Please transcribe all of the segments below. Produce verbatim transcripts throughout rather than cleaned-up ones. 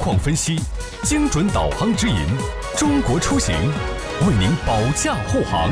况分析，精准导航指引，中国出行为您保驾护航。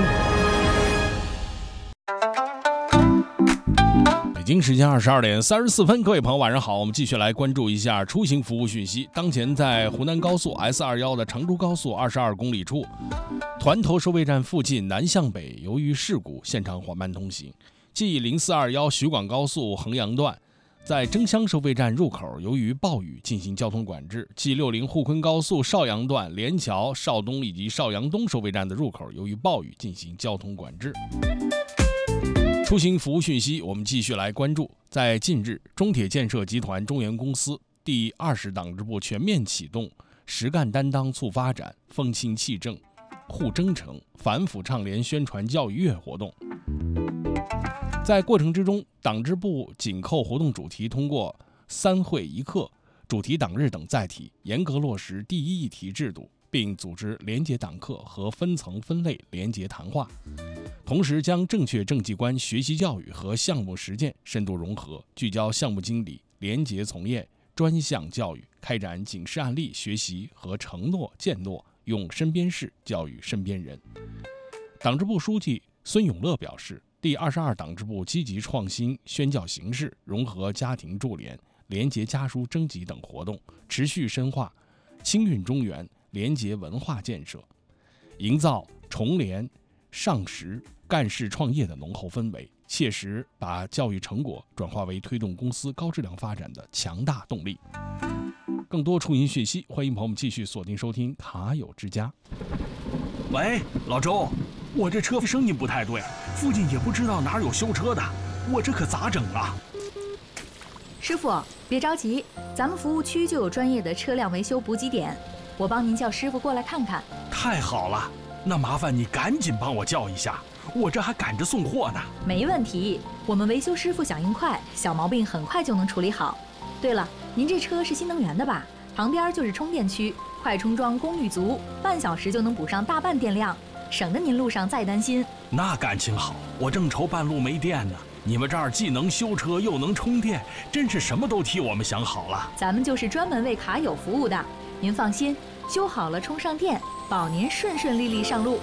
北京时间二十二点三十四分，各位朋友晚上好，我们继续来关注一下出行服务讯息。当前在湖南高速 S 二十一 的常州高速二十二公里处，团头收费站附近南向北，由于事故，现场缓慢通行。G 零四二一徐广高速衡阳段，在争乡收费站入口，由于暴雨进行交通管制。G 六十沪昆高速邵阳段连桥、邵东以及邵阳东收费站的入口，由于暴雨进行交通管制。出行服务讯息，我们继续来关注。在近日，中铁建设集团中原公司第二十党支部全面启动实干担当促发展、风清气正、互征诚、反腐倡廉宣传教育月活动。在过程之中，党支部紧扣活动主题，通过三会一课、主题党日等载体，严格落实第一议题制度，并组织廉洁党课和分层分类廉洁谈话，同时将正确政绩观学习教育和项目实践深度融合，聚焦项目经理、廉洁从业、专项教育，开展警示案例学习和承诺践诺，用身边事教育身边人。党支部书记孙永乐表示，第二十二党支部积极创新宣教形式，融合家庭助廉、廉洁家书征集等活动，持续深化清运中原廉洁文化建设，营造重廉、上实、干事创业的浓厚氛围，切实把教育成果转化为推动公司高质量发展的强大动力。更多出行讯息，欢迎朋友们继续锁定收听卡友之家。 喂，老周，我这车声音不太对，附近也不知道哪有修车的，我这可咋整啊？ 师傅，别着急，咱们服务区就有专业的车辆维修补给点，我帮您叫师傅过来看看。 太好了，那麻烦你赶紧帮我叫一下，我这还赶着送货呢。 没问题，我们维修师傅响应快，小毛病很快就能处理好。对了，您这车是新能源的吧？旁边就是充电区，快充桩功率足，半小时就能补上大半电量，省得您路上再担心。 那感情好，我正愁半路没电呢。你们这儿既能修车又能充电，真是什么都替我们想好了。 咱们就是专门为卡友服务的，您放心，修好了充上电，保您顺顺利利上路。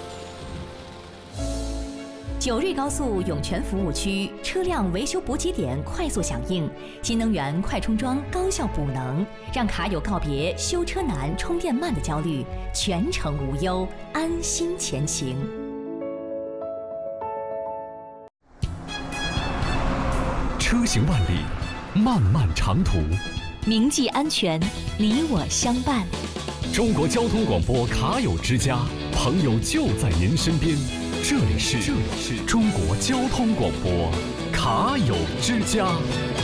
九瑞高速涌泉服务区车辆维修补给点快速响应，新能源快充桩高效补能，让卡友告别修车难、充电慢的焦虑，全程无忧，安心前行。 车行万里，漫漫长途， 铭记安全，你我相伴。 中国交通广播卡友之家，朋友就在您身边。这里是这里是中国交通广播卡友之家。